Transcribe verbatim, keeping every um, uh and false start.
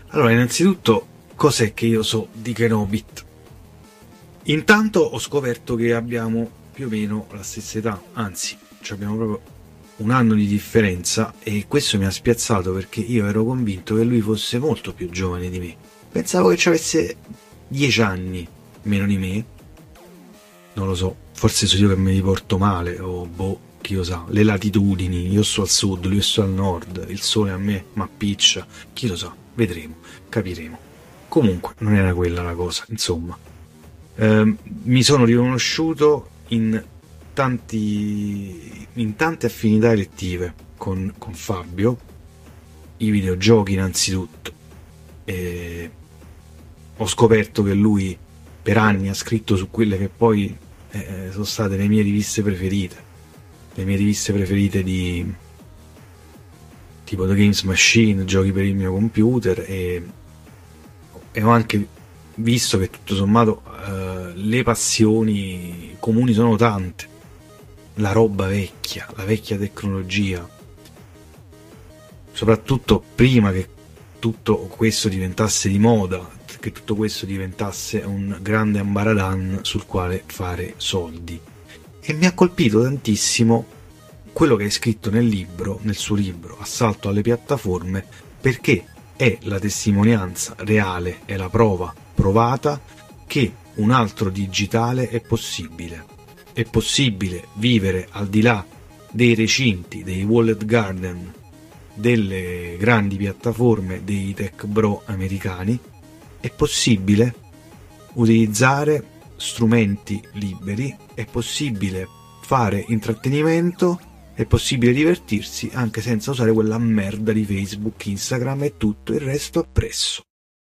Allora, innanzitutto, cos'è che io so di Kenobit? Intanto ho scoperto che abbiamo più o meno la stessa età, anzi, cioè abbiamo proprio un anno di differenza, e questo mi ha spiazzato perché io ero convinto che lui fosse molto più giovane di me. Pensavo che ci avesse dieci anni meno di me, non lo so, forse sono io che me li porto male, o boh, chi lo sa, le latitudini, io sto al sud, lui sto al nord, il sole a me m'appiccia, chi lo sa, vedremo, capiremo. Comunque, non era quella la cosa, insomma. Eh, mi sono riconosciuto in tanti in tante affinità elettive con, con Fabio, i videogiochi innanzitutto. E ho scoperto che lui per anni ha scritto su quelle che poi eh, sono state le mie riviste preferite, le mie riviste preferite di tipo The Games Machine, giochi per il mio computer, e, e ho anche visto che tutto sommato eh, le passioni comuni sono tante, la roba vecchia, la vecchia tecnologia, soprattutto prima che tutto questo diventasse di moda, che tutto questo diventasse un grande ambaradan sul quale fare soldi. E mi ha colpito tantissimo quello che hai scritto nel libro, nel suo libro Assalto alle piattaforme, perché è la testimonianza reale, è la prova provata che un altro digitale è possibile. È possibile vivere al di là dei recinti, dei walled garden, delle grandi piattaforme, dei tech bro americani. È possibile utilizzare strumenti liberi, è possibile fare intrattenimento, è possibile divertirsi anche senza usare quella merda di Facebook, Instagram e tutto il resto appresso.